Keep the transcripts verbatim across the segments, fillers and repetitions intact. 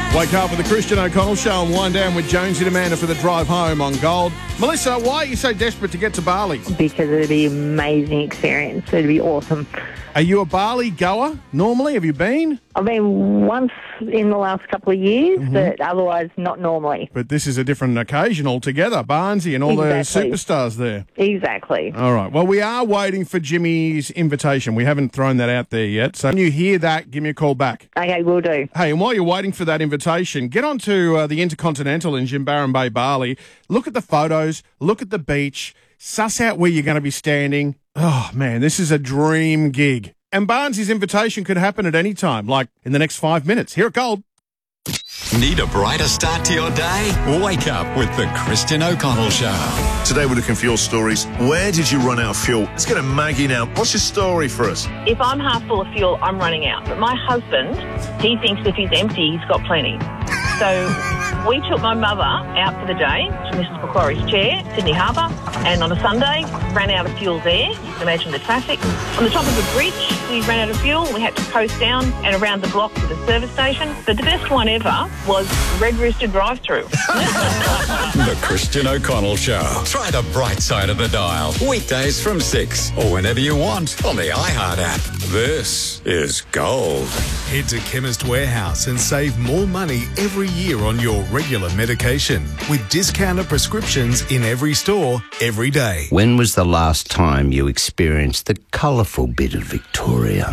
Wake up with the Christian O'Connell Show and wind down with Jonesy and Amanda for the drive home on Gold. Melissa, why are you so desperate to get to Bali? Because it'd be an amazing experience. It'd be awesome. Are you a Bali goer normally? Have you been? I've been once in the last couple of years, Mm-hmm. but otherwise not normally. But this is a different occasion altogether. Barnesy and all Exactly. the superstars there. Exactly. All right. Well, we are waiting for Jimmy's invitation. We haven't thrown that out there yet. So when you hear that, give me a call back. Okay, we'll do. Hey, and while you're waiting for that invitation, get onto uh, the Intercontinental in Jimbaran Bay, Bali. Look at the photos. Look at the beach. Suss out where you're going to be standing. Oh, man, this is a dream gig. And Barnesy's invitation could happen at any time, like in the next five minutes. Here at Gold. Need a brighter start to your day? Wake up with the Christian O'Connell Show. Today we're looking for your stories. Where did you run out of fuel? Let's go to Maggie now. What's your story for us? If I'm half full of fuel, I'm running out. But my husband, he thinks if he's empty, he's got plenty. So we took my mother out for the day to Missus Macquarie's Chair, Sydney Harbour, and on a Sunday, ran out of fuel there. You can imagine the traffic. On the top of a bridge, we ran out of fuel. We had to coast down and around the block to the service station. But the best one ever was Red Rooster drive-through. The Christian O'Connell Show. Try the bright side of the dial. Weekdays from six or whenever you want on the iHeart app. This is Gold. Head to Chemist Warehouse and save more money every year on your regular medication with discounted prescriptions in every store, every day. When was the last time you experienced the colourful bit of Victoria?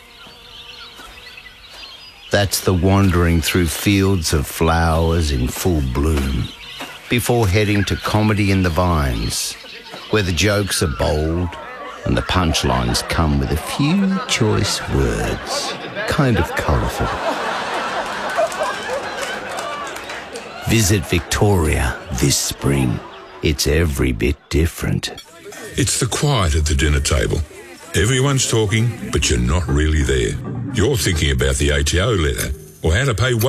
That's the wandering through fields of flowers in full bloom before heading to Comedy in the Vines, where the jokes are bold and the punchlines come with a few choice words, kind of colourful. Visit Victoria this spring. It's every bit different. It's the quiet at the dinner table. Everyone's talking, but you're not really there. You're thinking about the A T O letter or how to pay